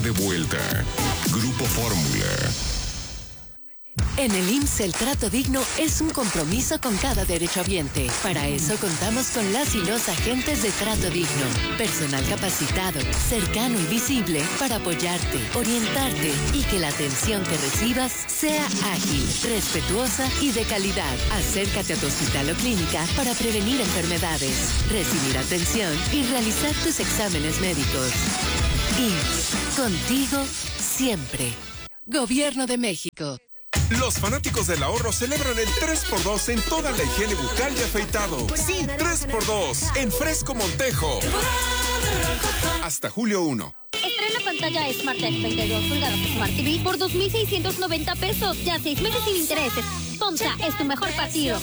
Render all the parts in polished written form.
de vuelta. Grupo Fórmula. En el IMSS el trato digno es un compromiso con cada derechohabiente. Para eso contamos con las y los agentes de trato digno. Personal capacitado, cercano y visible para apoyarte, orientarte y que la atención que recibas sea ágil, respetuosa y de calidad. Acércate a tu hospital o clínica para prevenir enfermedades, recibir atención y realizar tus exámenes médicos. IMSS, contigo siempre. Gobierno de México. Los fanáticos del ahorro celebran el 3x2 en toda la higiene bucal y afeitado. Sí, 3x2 en Fresco Montejo. Hasta julio 1. Estrena pantalla Smart Edge 22 pulgadas Smart TV por 2,690 pesos. Ya 6 meses sin intereses. Poncha es tu mejor partido.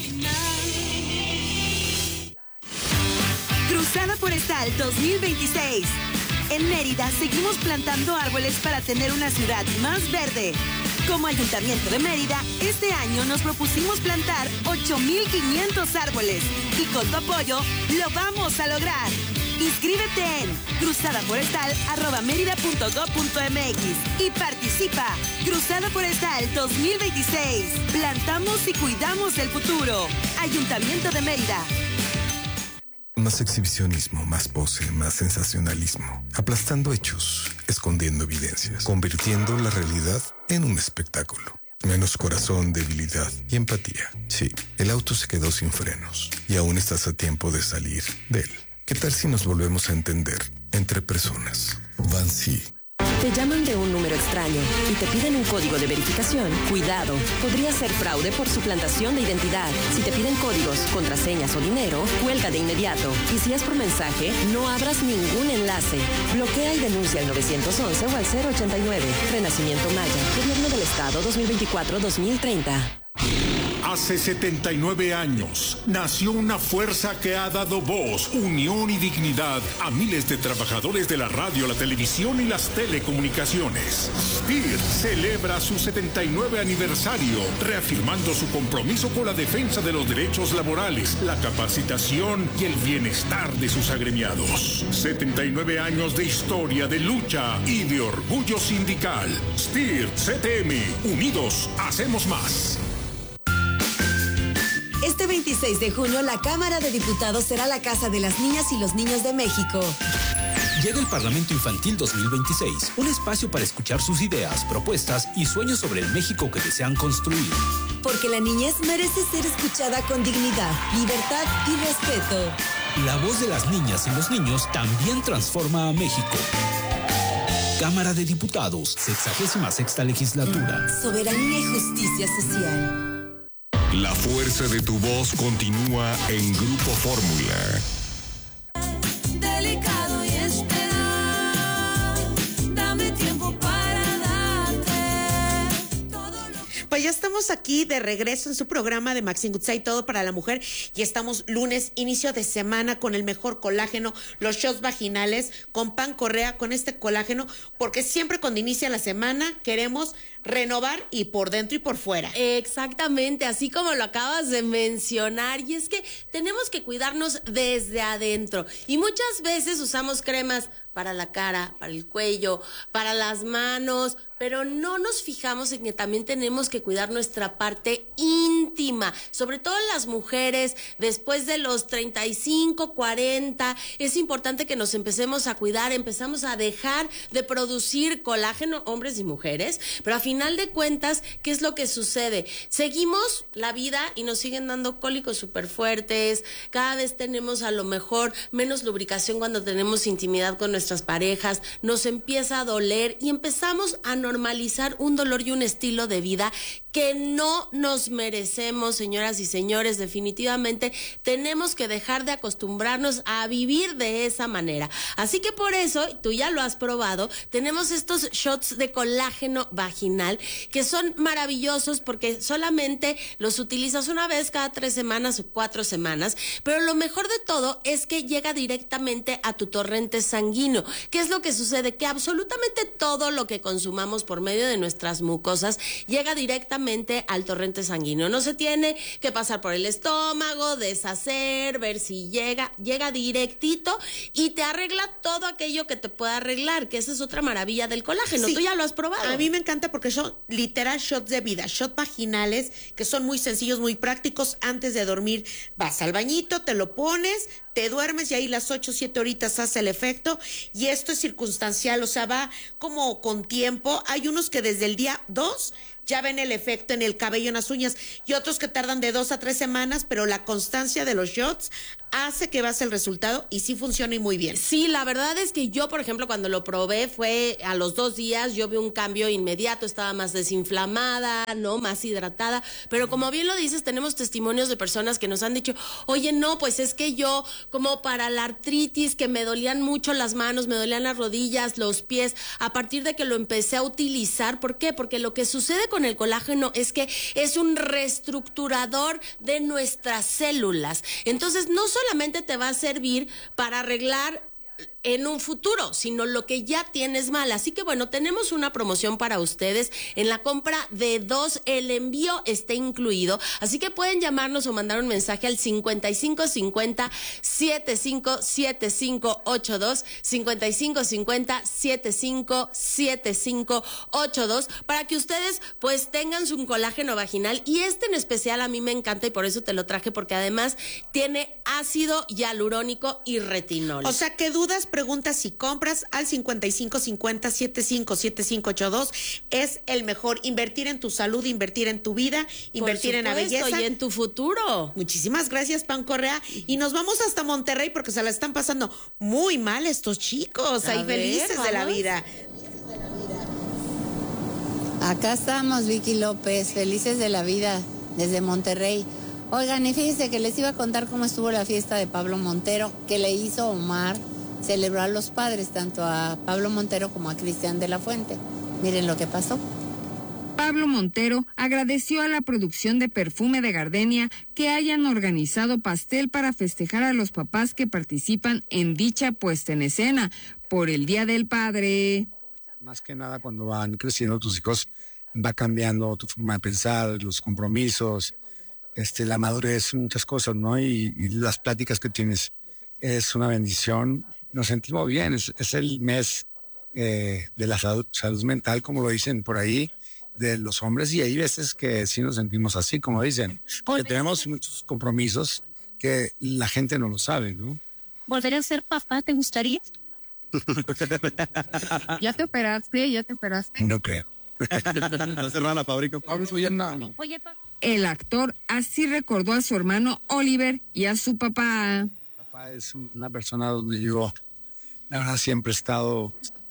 Cruzada Forestal 2026. En Mérida seguimos plantando árboles para tener una ciudad más verde. Como Ayuntamiento de Mérida, este año nos propusimos plantar 8,500 árboles y con tu apoyo lo vamos a lograr. Inscríbete en cruzadaforestal@merida.gov.mx y participa. Cruzada Forestal 2026. Plantamos y cuidamos el futuro. Ayuntamiento de Mérida. Más exhibicionismo, más pose, más sensacionalismo. Aplastando hechos, escondiendo evidencias, convirtiendo la realidad en un espectáculo. Menos corazón, debilidad y empatía. Sí, el auto se quedó sin frenos y aún estás a tiempo de salir de él. ¿Qué tal si nos volvemos a entender entre personas? Vansi. Te llaman de un número extraño y te piden un código de verificación. Cuidado, podría ser fraude por suplantación de identidad. Si te piden códigos, contraseñas o dinero, cuelga de inmediato. Y si es por mensaje, no abras ningún enlace. Bloquea y denuncia al 911 o al 089. Renacimiento Maya, Gobierno del Estado 2024-2030. Hace 79 años nació una fuerza que ha dado voz, unión y dignidad a miles de trabajadores de la radio, la televisión y las telecomunicaciones. SPIR celebra su 79 aniversario, reafirmando su compromiso con la defensa de los derechos laborales, la capacitación y el bienestar de sus agremiados. 79 años de historia, de lucha y de orgullo sindical. SPIR CTM, unidos hacemos más. Este 26 de junio, la Cámara de Diputados será la casa de las niñas y los niños de México. Llega el Parlamento Infantil 2026, un espacio para escuchar sus ideas, propuestas y sueños sobre el México que desean construir. Porque la niñez merece ser escuchada con dignidad, libertad y respeto. La voz de las niñas y los niños también transforma a México. Cámara de Diputados, 66ª legislatura. Soberanía y justicia social. La fuerza de tu voz continúa en Grupo Fórmula. Delicado y esperar, dame tiempo para darte todo lo... Pues ya estamos aquí de regreso en su programa de Maxine Goodside, todo para la mujer, y estamos lunes, inicio de semana, con el mejor colágeno, los shots vaginales, con Pan Correa, con este colágeno, porque siempre cuando inicia la semana queremos renovar y por dentro y por fuera. Exactamente, así como lo acabas de mencionar, y es que tenemos que cuidarnos desde adentro, y muchas veces usamos cremas para la cara, para el cuello, para las manos, pero no nos fijamos en que también tenemos que cuidar nuestra parte íntima, sobre todo las mujeres, después de los 35, 40, es importante que nos empecemos a cuidar, empezamos a dejar de producir colágeno, hombres y mujeres, pero a final de cuentas, ¿qué es lo que sucede? Seguimos la vida y nos siguen dando cólicos súper fuertes, cada vez tenemos a lo mejor menos lubricación cuando tenemos intimidad con nuestras parejas, nos empieza a doler y empezamos a normalizar un dolor y un estilo de vida que no nos merecemos, señoras y señores. Definitivamente tenemos que dejar de acostumbrarnos a vivir de esa manera. Así que por eso, tú ya lo has probado, tenemos estos shots de colágeno vaginal que son maravillosos porque solamente los utilizas una vez cada 3 semanas o 4 semanas, pero lo mejor de todo es que llega directamente a tu torrente sanguíneo. ¿Qué es lo que sucede? Que absolutamente todo lo que consumamos por medio de nuestras mucosas llega directamente directamente al torrente sanguíneo. No se tiene que pasar por el estómago, deshacer, ver si llega directito y te arregla todo aquello que te pueda arreglar, que esa es otra maravilla del colágeno. Sí. Tú ya lo has probado. A mí me encanta porque son literal shots de vida, shots vaginales, que son muy sencillos, muy prácticos. Antes de dormir vas al bañito, te lo pones, te duermes y ahí las 8 o 7 horitas hace el efecto. Y esto es circunstancial, o sea, va como con tiempo. Hay unos que desde el día 2 ya ven el efecto en el cabello, en las uñas, y otros que tardan de 2 a 3 semanas, pero la constancia de los shots hace que veas el resultado y sí funciona y muy bien. Sí, la verdad es que yo, por ejemplo, cuando lo probé fue a los 2 días, yo vi un cambio inmediato, estaba más desinflamada, ¿no? Más hidratada, pero como bien lo dices, tenemos testimonios de personas que nos han dicho, oye, no, pues es que yo, como para la artritis, que me dolían mucho las manos, me dolían las rodillas, los pies, a partir de que lo empecé a utilizar, ¿por qué? Porque lo que sucede con el colágeno es que es un reestructurador de nuestras células, entonces no solamente te va a servir para arreglar en un futuro, sino lo que ya tienes mal. Así que bueno, tenemos una promoción para ustedes. En la compra de 2, el envío está incluido. Así que pueden llamarnos o mandar un mensaje al 5550-757582, 5550-757582, para que ustedes pues tengan su colágeno vaginal. Y este en especial a mí me encanta y por eso te lo traje, porque además tiene ácido hialurónico y retinol. O sea, ¿qué dudas? Preguntas si compras al 5550-757582. Es el mejor. Invertir en tu salud, invertir en tu vida, invertir en la belleza. Y en tu futuro. Muchísimas gracias, Pan Correa. Y nos vamos hasta Monterrey porque se la están pasando muy mal estos chicos. Ahí felices de la vida. Acá estamos, Vicky López, felices de la vida desde Monterrey. Oigan, y fíjense que les iba a contar cómo estuvo la fiesta de Pablo Montero, que le hizo Omar. Celebró a los padres, tanto a Pablo Montero como a Cristian de la Fuente. Miren lo que pasó. Pablo Montero agradeció a la producción de Perfume de Gardenia que hayan organizado pastel para festejar a los papás que participan en dicha puesta en escena por el Día del Padre. Más que nada, cuando van creciendo tus hijos, va cambiando tu forma de pensar, los compromisos, la madurez, muchas cosas, ¿no? Y las pláticas que tienes es una bendición. Nos sentimos bien, es el mes de la salud mental, como lo dicen por ahí, de los hombres, y hay veces que sí nos sentimos así, como dicen, que tenemos muchos compromisos que la gente no lo sabe, ¿no? ¿Volver a ser papá te gustaría? ¿Ya te operaste? No creo. No cerraron la fábrica. El actor así recordó a su hermano Oliver y a su papá. Papá es una persona donde yo, la verdad, siempre he estado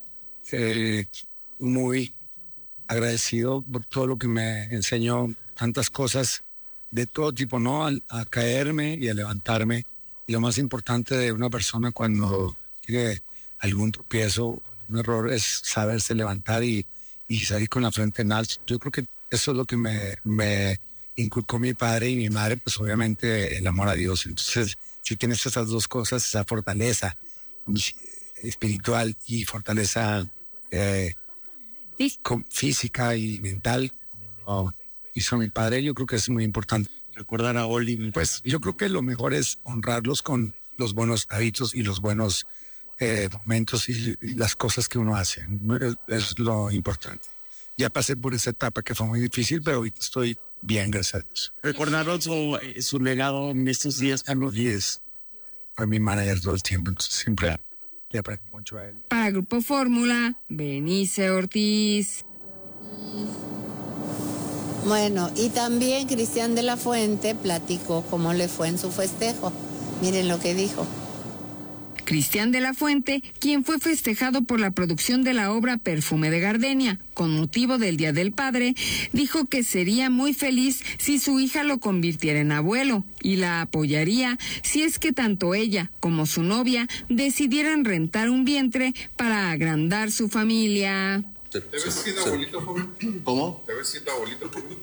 muy agradecido por todo lo que me enseñó, tantas cosas de todo tipo, ¿no? A caerme y a levantarme. Y lo más importante de una persona cuando tiene algún tropiezo, un error, es saberse levantar y salir con la frente en alto. Yo creo que eso es lo que me inculcó mi padre y mi madre, pues obviamente el amor a Dios. Entonces, si tienes esas dos cosas, esa fortaleza espiritual y fortaleza física y mental, como hizo mi padre, yo creo que es muy importante. Recordar a Oli. Pues yo creo que lo mejor es honrarlos con los buenos hábitos y los buenos momentos y las cosas que uno hace. Es lo importante. Ya pasé por esa etapa que fue muy difícil, pero ahorita estoy bien, gracias a Dios. Recordaron su legado en estos días. Carlos Díez fue mi manager todo el tiempo, entonces siempre le aprendí mucho a él. Para Grupo Fórmula, Benice Ortiz. Bueno, y también Cristian de la Fuente platicó cómo le fue en su festejo. Miren lo que dijo. Cristian de la Fuente, quien fue festejado por la producción de la obra Perfume de Gardenia, con motivo del Día del Padre, dijo que sería muy feliz si su hija lo convirtiera en abuelo y la apoyaría si es que tanto ella como su novia decidieran rentar un vientre para agrandar su familia. ¿Te ves siendo abuelito, joven? ¿Cómo? ¿Te ves siendo abuelito, joven?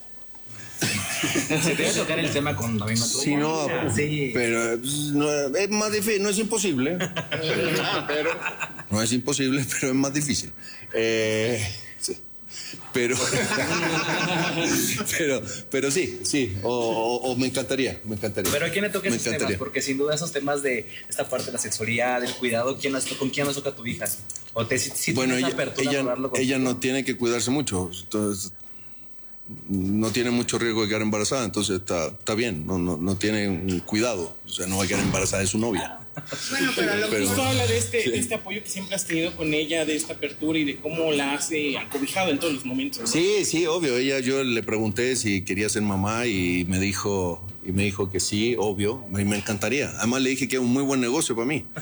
Se te va a tocar el tema con Domingo. Sí, no, sí. Pero no, es más difícil, no es imposible. Pero no es imposible, pero es más difícil. Sí. pero sí, o me encantaría. Pero ¿a quién le toca esos temas? Porque sin duda esos temas de esta parte de la sexualidad, del cuidado, ¿con quién nos toca tu hija? O si bueno, tienes apertura para hablarlo con ella no tiene que cuidarse mucho, entonces no tiene mucho riesgo de quedar embarazada, entonces está bien, no tiene cuidado, o sea, no va a quedar embarazada de su novia. Bueno, pero justo habla de este apoyo que siempre has tenido con ella, de esta apertura y de cómo la has acobijado en todos los momentos, ¿no? Sí, obvio. Yo le pregunté si quería ser mamá y me dijo que sí, obvio. Me encantaría. Además le dije que es un muy buen negocio para mí.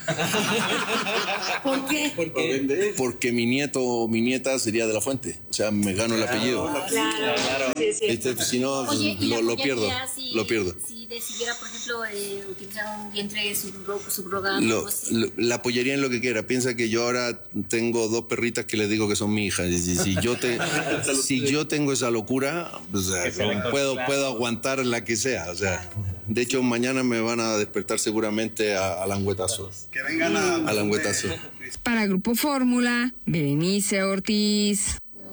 ¿Por qué? Porque mi nieto o mi nieta sería de la Fuente. O sea, me gano el apellido. Claro. Sí. Si no, Oye, lo pierdo. Lo pierdo. Si decidiera, por ejemplo, utilizar un vientre subrogado. La apoyaría en lo que quiera. Piensa que yo ahora tengo 2 perritas que les digo que son mi hija. Si yo tengo esa locura, pues, puedo aguantar la que sea. O sea, de hecho, mañana me van a despertar seguramente a languetazo. Que vengan a languetazo. Para Grupo Fórmula, Berenice Ortiz.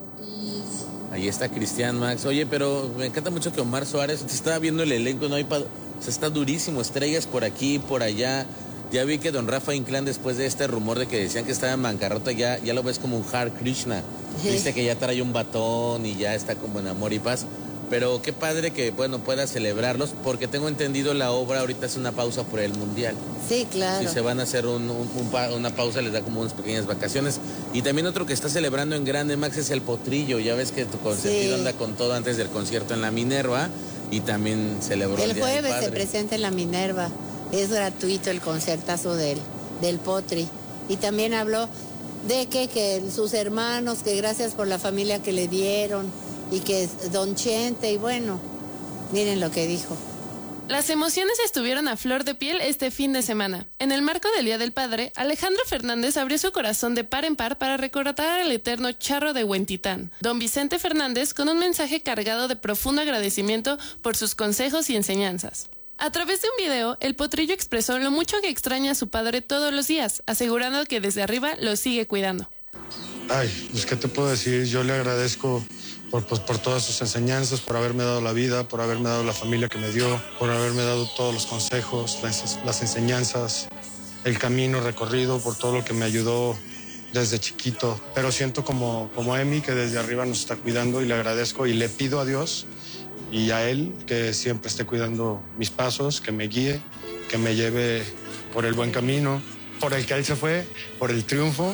Ahí está Cristian, Max. Oye, pero me encanta mucho que Omar Suárez, te estaba viendo el elenco, no hay o sea, está durísimo, estrellas por aquí, por allá. Ya vi que don Rafa Inclán, después de este rumor de que decían que estaba en bancarrota, ya lo ves como un Hare Krishna. Viste que ya trae un batón y ya está como en amor y paz. Pero qué padre que, pueda celebrarlos, porque tengo entendido la obra ahorita hace una pausa por el Mundial. Sí, claro. Si se van a hacer una pausa, les da como unas pequeñas vacaciones. Y también otro que está celebrando en grande, Max, es el Potrillo. Ya ves que tu consentido anda con todo antes del concierto en la Minerva y también celebró el Día del jueves Padre. se presenta en la Minerva. Es gratuito el concertazo del Potri. Y también habló de que sus hermanos, que gracias por la familia que le dieron, y que Don Chente, y bueno, miren lo que dijo. Las emociones estuvieron a flor de piel este fin de semana. En el marco del Día del Padre, Alejandro Fernández abrió su corazón de par en par para recordar al eterno charro de Huentitán, don Vicente Fernández, con un mensaje cargado de profundo agradecimiento por sus consejos y enseñanzas. A través de un video, el Potrillo expresó lo mucho que extraña a su padre todos los días, asegurando que desde arriba lo sigue cuidando. Ay, pues qué te puedo decir, yo le agradezco por todas sus enseñanzas, por haberme dado la vida, por haberme dado la familia que me dio, por haberme dado todos los consejos, las enseñanzas, el camino recorrido, por todo lo que me ayudó desde chiquito. Pero siento como Emi, que desde arriba nos está cuidando, y le agradezco y le pido a Dios y a Él que siempre esté cuidando mis pasos, que me guíe, que me lleve por el buen camino, por el que Él se fue, por el triunfo,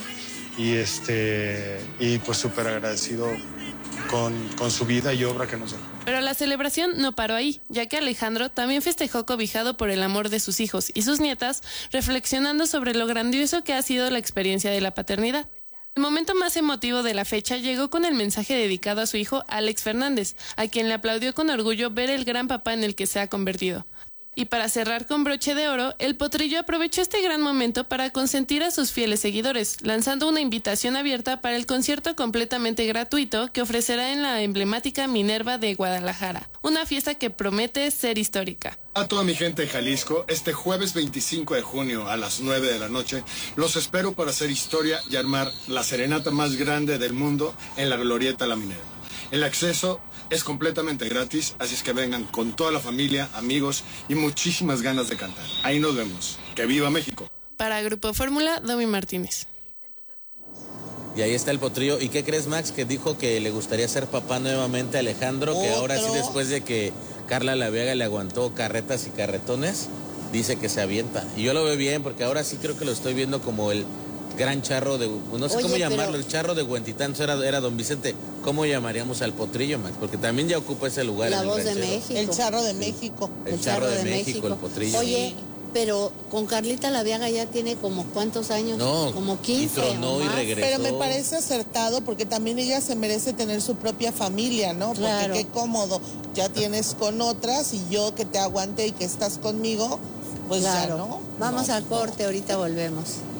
y pues súper agradecido con su vida y obra que nos dejó. Pero la celebración no paró ahí, ya que Alejandro también festejó cobijado por el amor de sus hijos y sus nietas, reflexionando sobre lo grandioso que ha sido la experiencia de la paternidad. El momento más emotivo de la fecha llegó con el mensaje dedicado a su hijo Alex Fernández, a quien le aplaudió con orgullo ver el gran papá en el que se ha convertido. Y para cerrar con broche de oro, el Potrillo aprovechó este gran momento para consentir a sus fieles seguidores, lanzando una invitación abierta para el concierto completamente gratuito que ofrecerá en la emblemática Minerva de Guadalajara, una fiesta que promete ser histórica. A toda mi gente de Jalisco, este jueves 25 de junio a las 9 de la noche, los espero para hacer historia y armar la serenata más grande del mundo en la Glorieta La Minerva. El acceso es completamente gratis, así es que vengan con toda la familia, amigos y muchísimas ganas de cantar. Ahí nos vemos. ¡Que viva México! Para Grupo Fórmula, Domi Martínez. Y ahí está el Potrillo. ¿Y qué crees, Max? Que dijo que le gustaría ser papá nuevamente a Alejandro, que ahora sí, después de que Carla Laviaga le aguantó carretas y carretones, dice que se avienta. Y yo lo veo bien, porque ahora sí creo que lo estoy viendo como el gran charro de... No sé cómo llamarlo, el charro de Huentitán, era don Vicente. ¿Cómo llamaríamos al Potrillo, Max? Porque también ya ocupa ese lugar. La en el voz de ranchero. México. El charro de México. El charro de México, el Potrillo. Oye, pero con Carlita Laviaga ya tiene como ¿cuántos años? No, como 15 y tronó y regresó. Pero me parece acertado porque también ella se merece tener su propia familia, ¿no? Claro. Porque qué cómodo, ya tienes con otras y yo que te aguante y que estás conmigo, pues claro. ya, ¿no? Vamos al corte, ahorita volvemos.